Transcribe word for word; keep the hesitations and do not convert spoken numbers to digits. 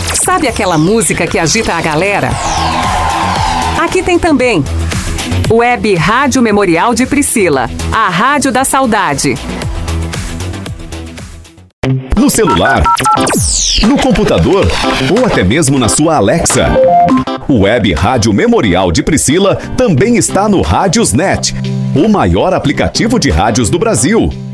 Sabe aquela música que agita a galera? Aqui tem também Web Rádio Memorial de Priscila, a Rádio da Saudade. No celular, no computador ou até mesmo na sua Alexa. O Web Rádio Memorial de Priscila também está no Rádiosnet, o maior aplicativo de rádios do Brasil.